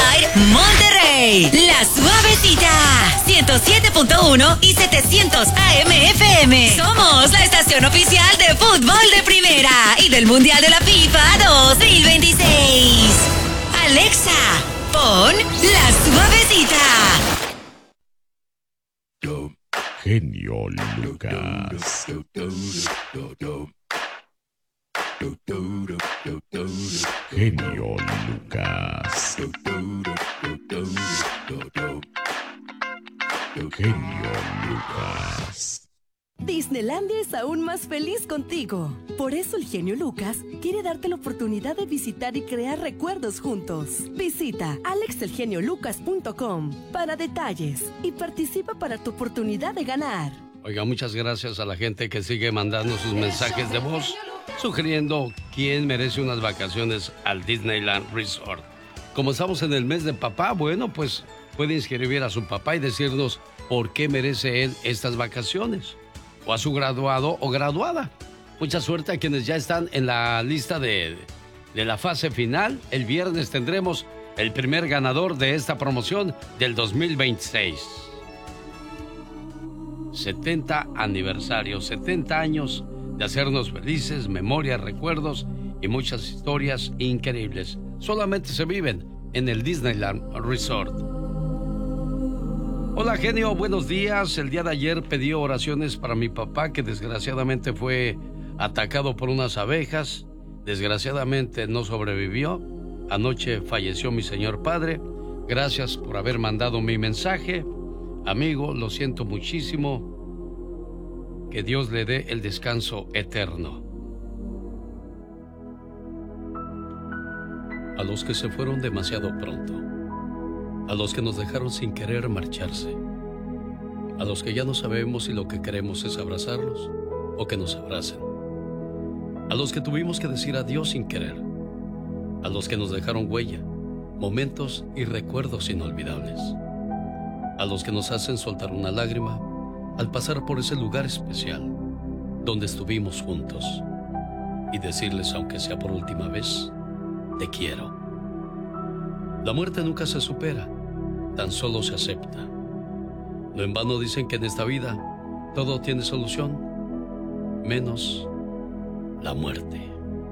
Riverside, Monterrey. La Suavecita, 107.1 y 700 AM FM. Somos la estación oficial de fútbol de primera y del Mundial de la FIFA 2026. Alexa, pon La Suavecita. Genio Lucas. Genio Lucas. Genio Lucas. Disneylandia es aún más feliz contigo. Por eso el genio Lucas quiere darte la oportunidad de visitar y crear recuerdos juntos. Visita alexelgeniolucas.com para detalles y participa para tu oportunidad de ganar. Oiga, muchas gracias a la gente que sigue mandando sus mensajes de voz sugiriendo quién merece unas vacaciones al Disneyland Resort. Como estamos en el mes de papá, bueno, pues puede inscribir a su papá y decirnos por qué merece él estas vacaciones. O a su graduado o graduada. Mucha suerte a quienes ya están en la lista de la fase final. El viernes tendremos el primer ganador de esta promoción del 2026. 70 aniversario, 70 años de hacernos felices, memorias, recuerdos y muchas historias increíbles. Solamente se viven en el Disneyland Resort. Hola, genio, buenos días. El día de ayer pedí oraciones para mi papá, que desgraciadamente fue atacado por unas abejas. Desgraciadamente no sobrevivió. Anoche falleció mi señor padre. Gracias por haber mandado mi mensaje. Amigo, lo siento muchísimo. Que Dios le dé el descanso eterno. A los que se fueron demasiado pronto. A los que nos dejaron sin querer marcharse. A los que ya no sabemos si lo que queremos es abrazarlos o que nos abracen. A los que tuvimos que decir adiós sin querer. A los que nos dejaron huella, momentos y recuerdos inolvidables. A los que nos hacen soltar una lágrima al pasar por ese lugar especial donde estuvimos juntos. Y decirles, aunque sea por última vez, te quiero. La muerte nunca se supera. Tan solo se acepta. No en vano dicen que en esta vida todo tiene solución, menos la muerte.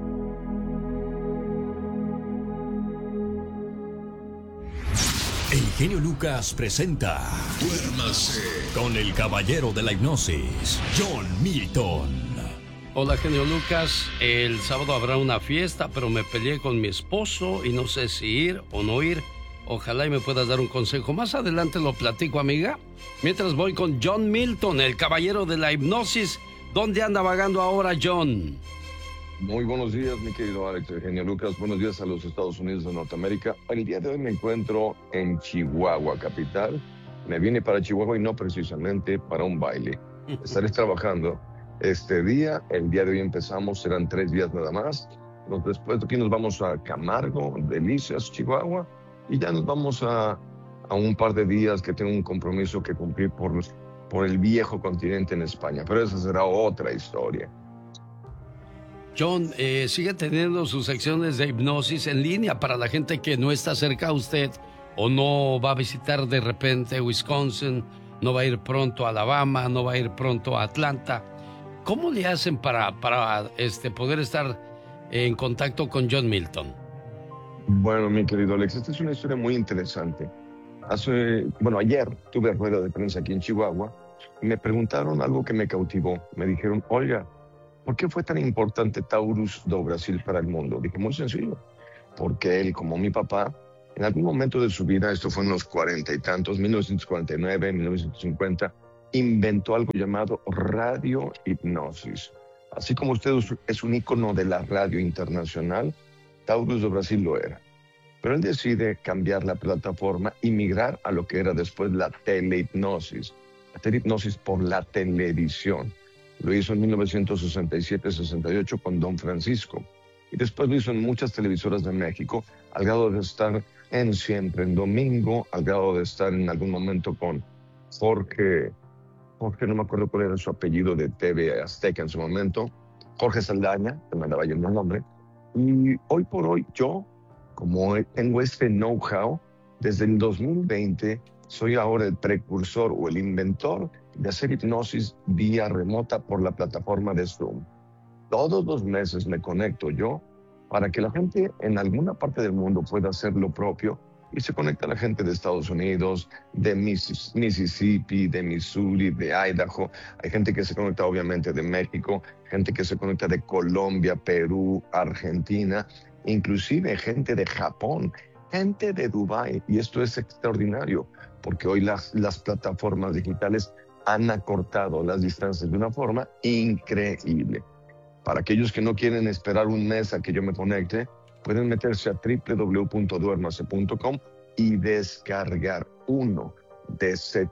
El genio Lucas presenta Duérmase con el caballero de la hipnosis, John Milton. Hola, genio Lucas. El sábado habrá una fiesta, pero me peleé con mi esposo y no sé si ir o no ir. Ojalá y me puedas dar un consejo. Más adelante lo platico, amiga. Mientras voy con John Milton, el caballero de la hipnosis. ¿Dónde anda vagando ahora, John? Muy buenos días, mi querido Alex, el genio Lucas. Buenos días a los Estados Unidos de Norteamérica. El día de hoy me encuentro en Chihuahua, capital. Me vine para Chihuahua y no precisamente para un baile. Estaré trabajando este día. El día de hoy empezamos, serán 3 días nada más. Después de aquí nos vamos a Camargo, Delicias, Chihuahua. Y ya nos vamos a un par de días que tengo un compromiso que cumplir por el viejo continente en España. Pero esa será otra historia. John, sigue teniendo sus secciones de hipnosis en línea para la gente que no está cerca a usted o no va a visitar de repente Wisconsin, no va a ir pronto a Alabama, no va a ir pronto a Atlanta. ¿Cómo le hacen para poder estar en contacto con John Milton? Bueno, mi querido Alex, esta es una historia muy interesante. Ayer tuve rueda de prensa aquí en Chihuahua y me preguntaron algo que me cautivó. Me dijeron, oiga, ¿por qué fue tan importante Taurus do Brasil para el mundo? Dije, muy sencillo, porque él, como mi papá, en algún momento de su vida, esto fue en los 40 y tantos, 1949, 1950, inventó algo llamado radiohipnosis. Así como usted es un ícono de la radio internacional, Taurus do Brasil lo era. Pero él decide cambiar la plataforma y migrar a lo que era después la telehipnosis. La telehipnosis por la televisión. Lo hizo en 1967-68 con Don Francisco. Y después lo hizo en muchas televisoras de México, al grado de estar en Siempre en Domingo, al grado de estar en algún momento con Jorge, no me acuerdo cuál era su apellido de TV Azteca en su momento, Jorge Saldaña, que me andaba yendo el nombre. Y hoy por hoy yo, como tengo este know-how, Desde el 2020 soy ahora el precursor o el inventor de hacer hipnosis vía remota por la plataforma de Zoom. Todos los meses me conecto yo para que la gente en alguna parte del mundo pueda hacer lo propio, y se conecta la gente de Estados Unidos, de Mississippi, de Missouri, de Idaho. Hay gente que se conecta obviamente de México, gente que se conecta de Colombia, Perú, Argentina, inclusive gente de Japón, gente de Dubái. Y esto es extraordinario, porque hoy las plataformas digitales han acortado las distancias de una forma increíble. Para aquellos que no quieren esperar un mes a que yo me conecte, pueden meterse a www.duermase.com y descargar uno de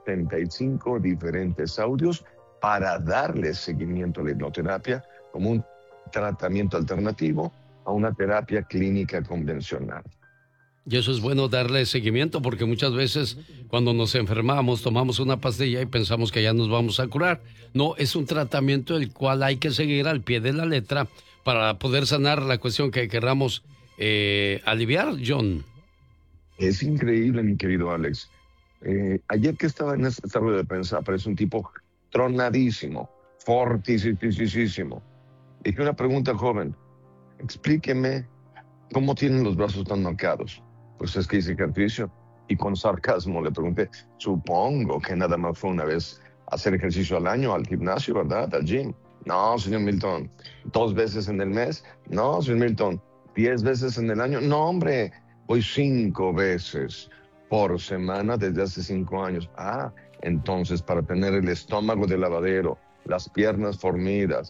75 diferentes audios para darle seguimiento a la hipnoterapia como un tratamiento alternativo a una terapia clínica convencional. Y eso es bueno, darle seguimiento, porque muchas veces cuando nos enfermamos tomamos una pastilla y pensamos que ya nos vamos a curar. No, es un tratamiento el cual hay que seguir al pie de la letra para poder sanar la cuestión que queramos aliviar, John. Es increíble, mi querido Alex. Ayer que estaba en esta rueda de prensa aparece un tipo tronadísimo, fortísimo. Dije una pregunta joven, explíqueme cómo tienen los brazos tan marcados. Pues es que hice ejercicio, y con sarcasmo le pregunté, supongo que nada más fue una vez hacer ejercicio al año, al gimnasio, ¿verdad? Al gym. No, señor Milton. 2 veces en el mes. No, señor Milton. 10 veces en el año. No, hombre, voy 5 veces por semana desde hace 5 años. Ah, entonces para tener el estómago de lavadero, las piernas fornidas,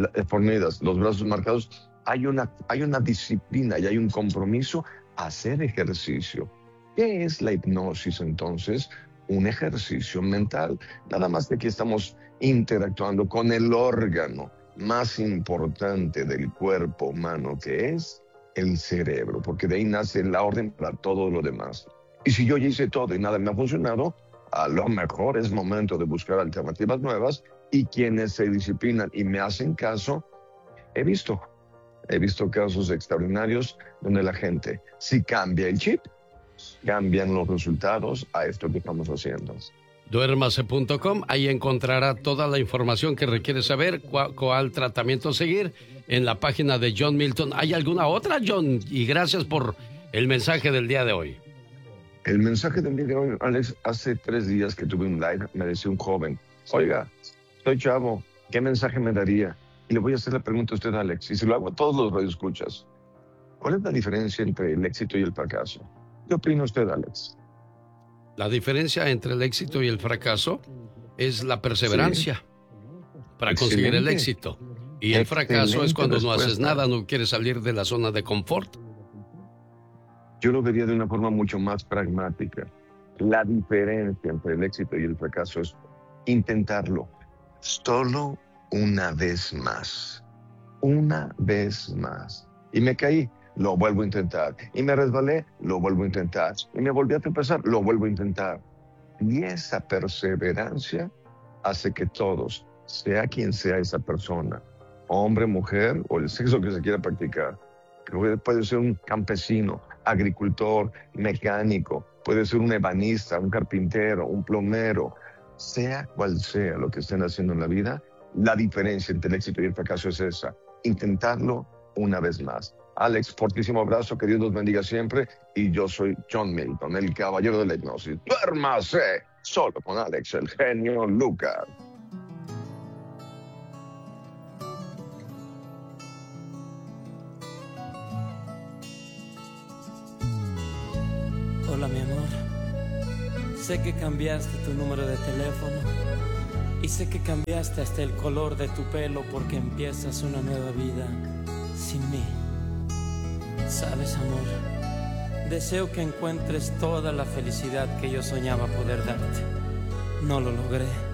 los brazos marcados, hay una disciplina y hay un compromiso a hacer ejercicio. ¿Qué es la hipnosis entonces? Un ejercicio mental. Nada más de que estamos interactuando con el órgano más importante del cuerpo humano, que es el cerebro, porque de ahí nace la orden para todo lo demás. Y si yo ya hice todo y nada me ha funcionado, a lo mejor es momento de buscar alternativas nuevas, y quienes se disciplinan y me hacen caso, he visto casos extraordinarios donde la gente, si cambia el chip, cambian los resultados a esto que estamos haciendo. Duérmase.com, ahí encontrará toda la información que requiere saber, cuál tratamiento seguir en la página de John Milton. ¿Hay alguna otra, John? Y gracias por el mensaje del día de hoy. El mensaje del día de hoy, Alex, hace 3 días que tuve un live, me decía un joven, oiga, soy chavo, ¿qué mensaje me daría? Y le voy a hacer la pregunta a usted, Alex, y se lo hago a todos los radioescuchas. ¿Cuál es la diferencia entre el éxito y el fracaso? ¿Qué opina usted, Alex? La diferencia entre el éxito y el fracaso es la perseverancia para conseguir el éxito. Y el fracaso es cuando no haces nada, no quieres salir de la zona de confort. Yo lo vería de una forma mucho más pragmática. La diferencia entre el éxito y el fracaso es intentarlo solo una vez más. Una vez más. Y me caí, lo vuelvo a intentar. Y me resbalé, lo vuelvo a intentar. Y me volví a tropezar, lo vuelvo a intentar. Y esa perseverancia hace que todos, sea quien sea esa persona, hombre, mujer o el sexo que se quiera practicar, que puede ser un campesino, agricultor, mecánico, puede ser un ebanista, un carpintero, un plomero, sea cual sea lo que estén haciendo en la vida, la diferencia entre el éxito y el fracaso es esa, intentarlo una vez más. Alex, fortísimo abrazo, que Dios los bendiga siempre, y yo soy John Milton, el caballero de la hipnosis. Duérmase solo con Alex, el genio Lucas. Hola, mi amor. Sé que cambiaste tu número de teléfono y sé que cambiaste hasta el color de tu pelo porque empiezas una nueva vida sin mí. ¿Sabes, amor? Deseo que encuentres toda la felicidad que yo soñaba poder darte. No lo logré.